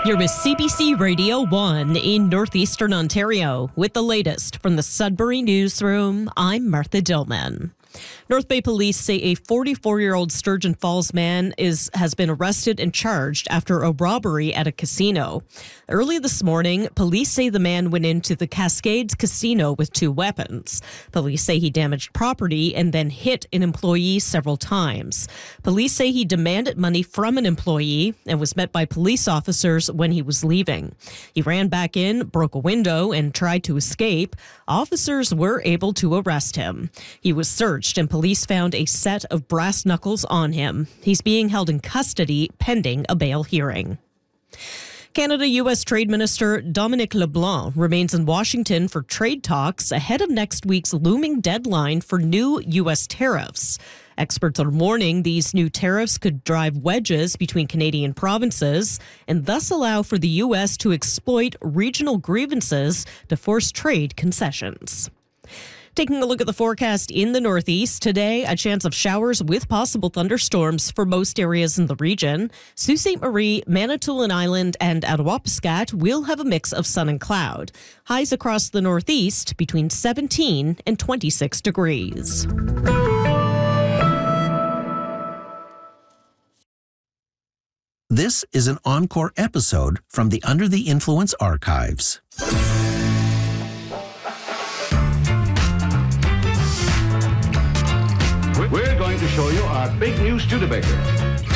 You're with CBC Radio 1 in Northeastern Ontario. With the latest from the Sudbury Newsroom, I'm Martha Dillman. North Bay police say a 44-year-old Sturgeon Falls man has been arrested and charged after a robbery at a casino. Early this morning, police say the man went into the Cascades Casino with 2 weapons. Police say he damaged property and then hit an employee several times. Police say he demanded money from an employee and was met by police officers when he was leaving. He ran back in, broke a window, and tried to escape. Officers were able to arrest him. He was searched and police found a set of brass knuckles on him. He's being held in custody pending a bail hearing. Canada-U.S. Trade Minister Dominic LeBlanc remains in Washington for trade talks ahead of next week's looming deadline for new U.S. tariffs. Experts are warning these new tariffs could drive wedges between Canadian provinces and thus allow for the U.S. to exploit regional grievances to force trade concessions. Taking a look at the forecast in the Northeast, today a chance of showers with possible thunderstorms for most areas in the region. Sault Ste. Marie, Manitoulin Island and Attawapiskat will have a mix of sun and cloud. Highs across the Northeast between 17 and 26 degrees. This is an encore episode from the Under the Influence archives. We're going to show you our big new Studebaker.